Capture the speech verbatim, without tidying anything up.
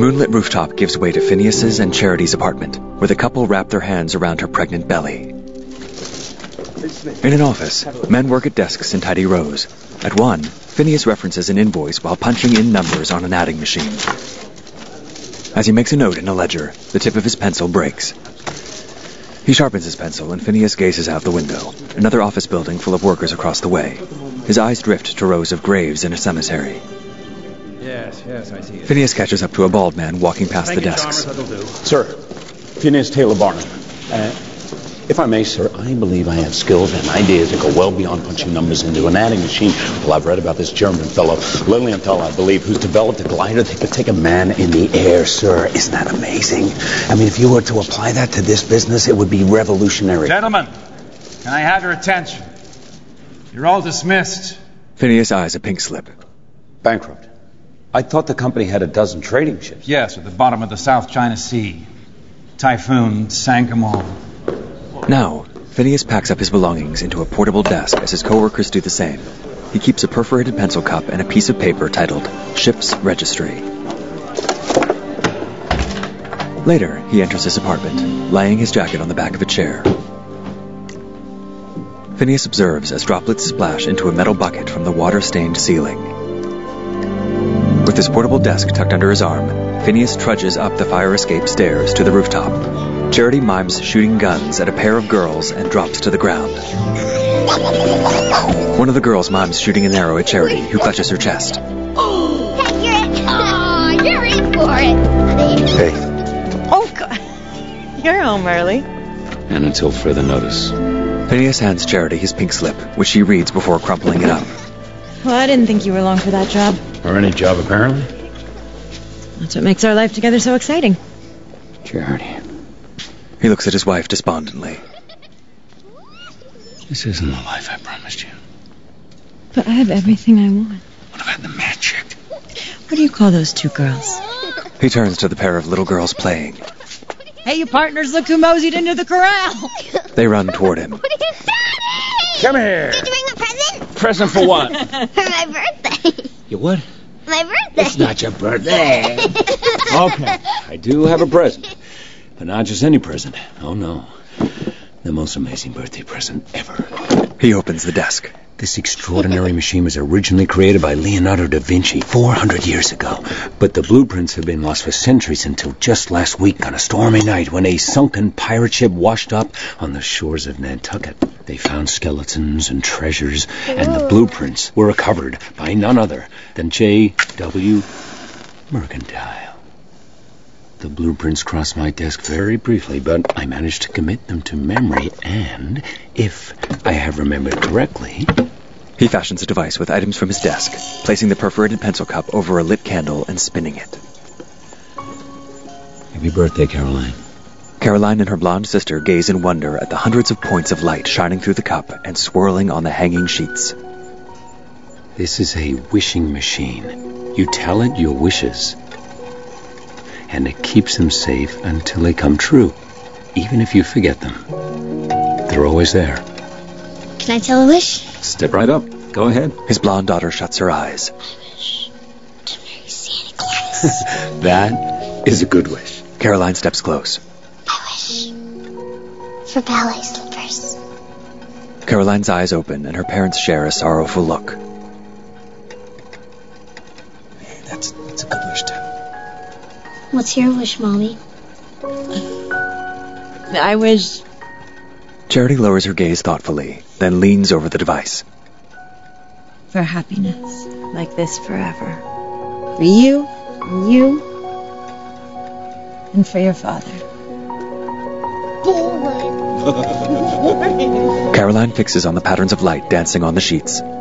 moonlit rooftop gives way to Phineas's and Charity's apartment, where the couple wrap their hands around her pregnant belly. In an office, men work at desks in tidy rows. At one, Phineas references an invoice while punching in numbers on an adding machine. As he makes a note in a ledger, the tip of his pencil breaks. He sharpens his pencil, and Phineas gazes out the window, another office building full of workers across the way. His eyes drift to rows of graves in a cemetery. Yes, yes, I see it. Phineas catches up to a bald man walking past Thank the you, desks. Chalmers, that'll do. Sir, Phineas Taylor Barnum. Uh, if I may, sir, I believe I have skills and ideas that go well beyond punching numbers into an adding machine. Well, I've read about this German fellow, Lilienthal, I believe, who's developed a glider that could take a man in the air, sir. Isn't that amazing? I mean, if you were to apply that to this business, it would be revolutionary. Gentlemen, can I have your attention? You're all dismissed. Phineas eyes a pink slip. Bankrupt. I thought the company had a dozen trading ships. Yes, at the bottom of the South China Sea. Typhoon sank them all. Now, Phineas packs up his belongings into a portable desk as his co-workers do the same. He keeps a perforated pencil cup and a piece of paper titled Ship's Registry. Later, he enters his apartment, laying his jacket on the back of a chair. Phineas observes as droplets splash into a metal bucket from the water-stained ceiling. With his portable desk tucked under his arm, Phineas trudges up the fire escape stairs to the rooftop. Charity mimes shooting guns at a pair of girls and drops to the ground. One of the girls mimes shooting an arrow at Charity, who clutches her chest. Oh, you're in. Oh, you're in for it. Hey. Oh, God. You're home early. And until further notice. Phineas hands Charity his pink slip, which she reads before crumpling it up. Well, I didn't think you were long for that job. Or any job, apparently. That's what makes our life together so exciting. Charity. He looks at his wife despondently. This isn't the life I promised you. But I have everything I want. What about the magic? What do you call those two girls? He turns to the pair of little girls playing. Hey, you partners, look who moseyed into the corral. They run toward him. What are you, Daddy? Come here. Did you bring a present? Present for what? For my birthday. You what? My birthday. It's not your birthday. Okay, I do have a present. But not just any present. Oh, no. The most amazing birthday present ever. He opens the desk. This extraordinary machine was originally created by Leonardo da Vinci four hundred years ago. But the blueprints have been lost for centuries until just last week on a stormy night when a sunken pirate ship washed up on the shores of Nantucket. They found skeletons and treasures, and the blueprints were recovered by none other than J W Mercantile. The blueprints crossed my desk very briefly, but I managed to commit them to memory, and, if I have remembered correctly... He fashions a device with items from his desk, placing the perforated pencil cup over a lit candle and spinning it. Happy birthday, Caroline. Caroline and her blonde sister gaze in wonder at the hundreds of points of light shining through the cup and swirling on the hanging sheets. This is a wishing machine. You tell it your wishes, and it keeps them safe until they come true, even if you forget them. They're always there. Can I tell a wish? Step right up. Go ahead. His blonde daughter shuts her eyes. I wish to marry Santa Claus. That is a good wish. Caroline steps close. I wish for ballet slippers. Caroline's eyes open and her parents share a sorrowful look. That's, that's a good wish, too. What's your wish, Mommy? I wish... Charity lowers her gaze thoughtfully, then leans over the device. for happiness, like this forever. For you, and you, and for your father. Caroline fixes on the patterns of light dancing on the sheets.